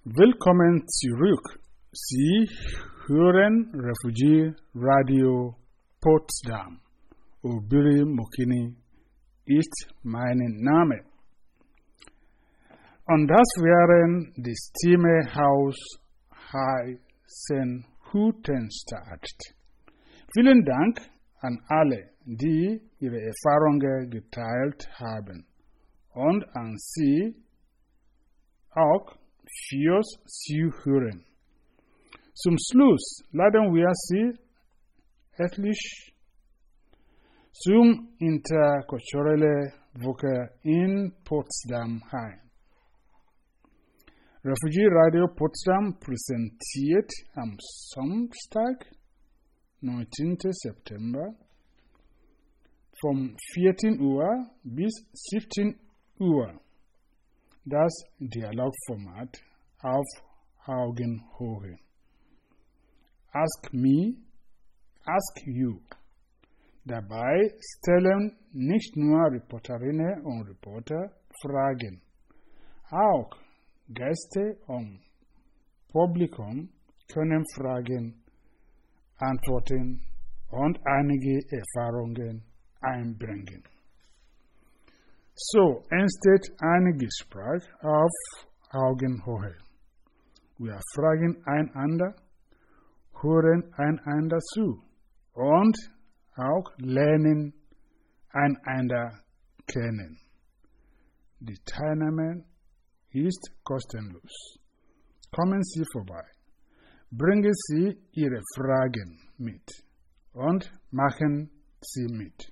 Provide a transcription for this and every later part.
Willkommen zurück. Sie hören Refugee Radio Potsdam. Obiri Mokini ist mein Name. Und das wären die Stimme aus Heisenhutenstadt. Vielen Dank an alle, die ihre Erfahrungen geteilt haben. Und an Sie auch fürs Zuhören. Zum Schluss laden wir Sie herzlich zum interkulturelle Woche in Potsdam ein. Refugee Radio Potsdam präsentiert am Samstag, 19. September, von 14 Uhr bis 17 Uhr das Dialogformat auf Augenhöhe. Ask Me, Ask You. Dabei stellen nicht nur Reporterinnen und Reporter Fragen, auch Gäste und Publikum können Fragen antworten und einige Erfahrungen einbringen. So entsteht ein Gespräch auf Augenhöhe. Wir fragen einander, hören einander zu und auch lernen einander kennen. Die Teilnahme ist kostenlos. Kommen Sie vorbei. Bringen Sie Ihre Fragen mit und machen Sie mit.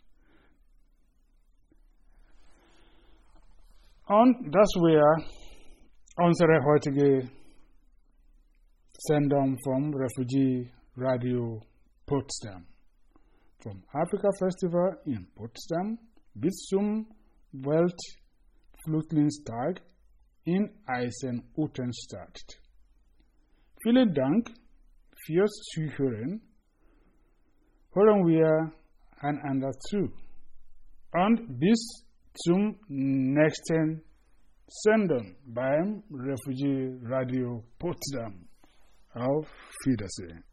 Und das wäre unsere heutige Sendung vom Refugee Radio Potsdam. Vom Afrika Festival in Potsdam bis zum Weltflüchtlingstag in Eisenhutenstadt. Vielen Dank fürs Zuhören. Hören wir einander zu. Und bis zum nächsten Sendung beim Refugee Radio Potsdam. Auf Wiedersehen.